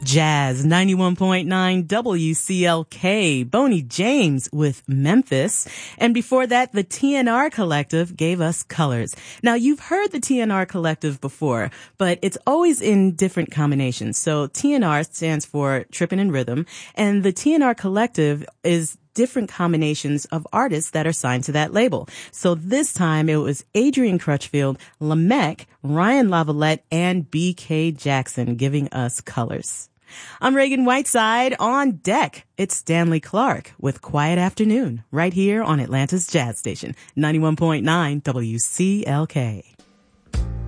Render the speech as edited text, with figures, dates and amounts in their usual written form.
Jazz 91.9 WCLK, Boney James with Memphis. And before that, the TNR Collective gave us Colors. Now, you've heard the TNR Collective before, but it's always in different combinations. So TNR stands for Trippin' in Rhythm, and the TNR Collective is different combinations of artists that are signed to that label. So this time it was Adrian Crutchfield, Lamech, Ryan Lavalette, and BK Jackson giving us Colors. I'm Reagan Whiteside. On deck, it's Stanley Clark with Quiet Afternoon right here on Atlanta's Jazz Station, 91.9 WCLK.